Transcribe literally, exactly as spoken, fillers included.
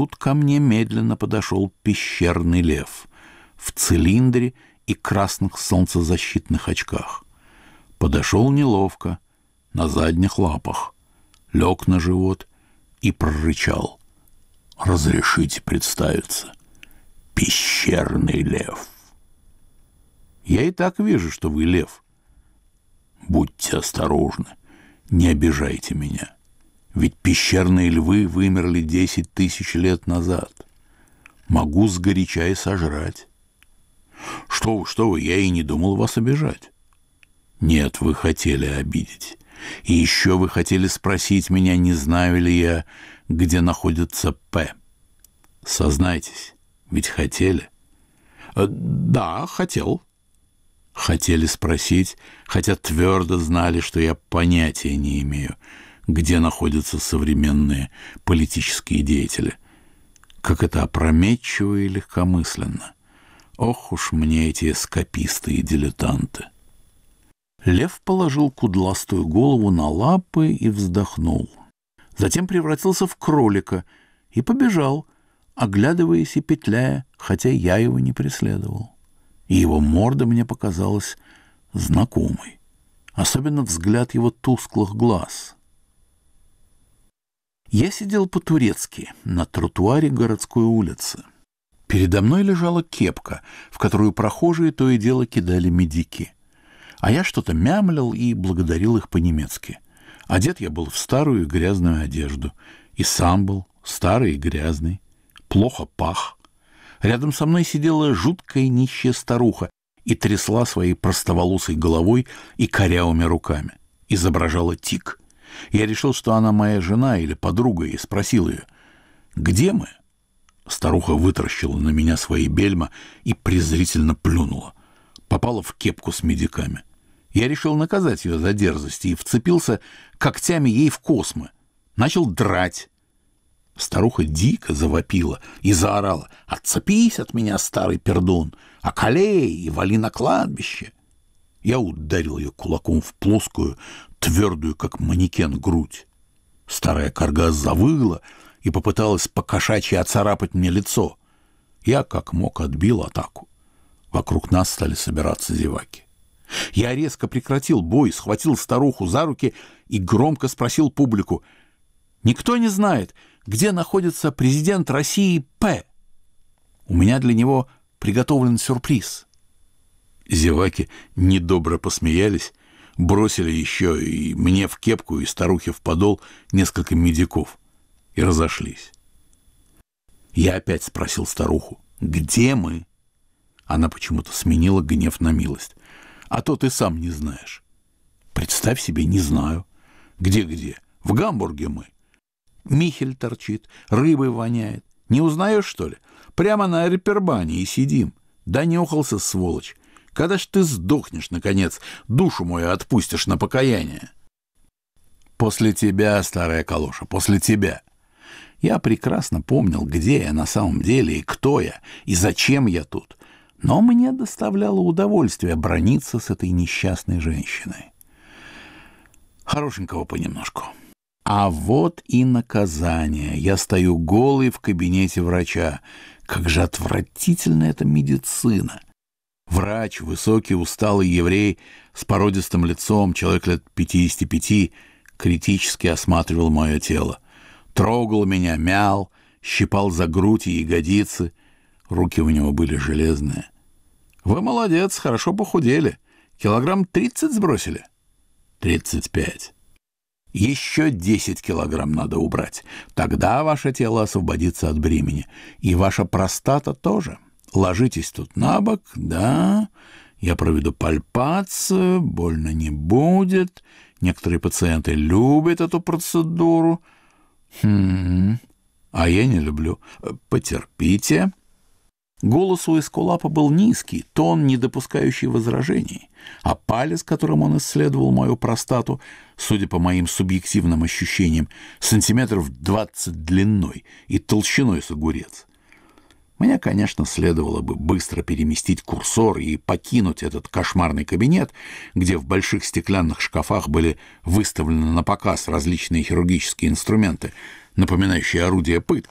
тут ко мне медленно подошел пещерный лев в цилиндре и красных солнцезащитных очках. Подошел неловко, на задних лапах, лег на живот и прорычал: «Разрешите представиться, пещерный лев». «Я и так вижу, что вы лев». «Будьте осторожны, не обижайте меня. Ведь пещерные львы вымерли десять тысяч лет назад. Могу сгоряча и сожрать». «Что вы, что вы, я и не думал вас обижать». «Нет, вы хотели обидеть. И еще вы хотели спросить меня, не знаю ли я, где находится П. Сознайтесь, ведь хотели». «Да, хотел». Хотели спросить, хотя твердо знали, что я понятия не имею, где находятся современные политические деятели. Как это опрометчиво и легкомысленно. Ох уж мне эти эскаписты и дилетанты. Лев положил кудластую голову на лапы и вздохнул. Затем превратился в кролика и побежал, оглядываясь и петляя, хотя я его не преследовал. И его морда мне показалась знакомой, особенно взгляд его тусклых глаз. Я сидел по-турецки на тротуаре городской улицы. Передо мной лежала кепка, в которую прохожие то и дело кидали медики. А я что-то мямлил и благодарил их по-немецки. Одет я был в старую и грязную одежду, и сам был старый и грязный, плохо пах. Рядом со мной сидела жуткая нищая старуха и трясла своей простоволосой головой и корявыми руками. Изображала тик. Я решил, что она моя жена или подруга, и спросил ее: «Где мы?» Старуха вытаращила на меня свои бельма и презрительно плюнула. Попала в кепку с медиками. Я решил наказать ее за дерзость и вцепился когтями ей в космы. Начал драть. Старуха дико завопила и заорала: «Отцепись от меня, старый пердун! Околей и вали на кладбище!» Я ударил ее кулаком в плоскую, твердую, как манекен, грудь. Старая карга завыла и попыталась покошачьи оцарапать мне лицо. Я, как мог, отбил атаку. Вокруг нас стали собираться зеваки. Я резко прекратил бой, схватил старуху за руки и громко спросил публику: «Никто не знает, где находится президент России П? У меня для него приготовлен сюрприз». Зеваки недобро посмеялись, бросили еще и мне в кепку, и старухе в подол несколько медиков и разошлись. Я опять спросил старуху: «Где мы?» Она почему-то сменила гнев на милость. «А то ты сам не знаешь». «Представь себе, не знаю». «Где-где? В Гамбурге мы. Михель торчит, рыбой воняет. Не узнаешь, что ли? Прямо на репербане и сидим. Донюхался, сволочь. Когда ж ты сдохнешь, наконец, душу мою отпустишь на покаяние?» «После тебя, старая калоша, после тебя». Я прекрасно помнил, где я на самом деле и кто я, и зачем я тут. Но мне доставляло удовольствие браниться с этой несчастной женщиной. Хорошенького понемножку. А вот и наказание. Я стою голый в кабинете врача. Как же отвратительна эта медицина. Врач, высокий, усталый еврей с породистым лицом, человек лет пятидесяти пяти, критически осматривал мое тело. Трогал меня, мял, щипал за грудь и ягодицы. Руки у него были железные. «Вы молодец, хорошо похудели. Килограмм тридцать сбросили?» «Тридцать пять». «Еще десять килограмм надо убрать. Тогда ваше тело освободится от бремени. И ваша простата тоже. Ложитесь тут на бок, да. Я проведу пальпацию, больно не будет. Некоторые пациенты любят эту процедуру. Хм, а я не люблю. Потерпите». Голос у эскулапа был низкий, тон, не допускающий возражений, а палец, которым он исследовал мою простату, судя по моим субъективным ощущениям, сантиметров двадцать длиной и толщиной с огурец. Мне, конечно, следовало бы быстро переместить курсор и покинуть этот кошмарный кабинет, где в больших стеклянных шкафах были выставлены на показ различные хирургические инструменты, напоминающие орудия пыток.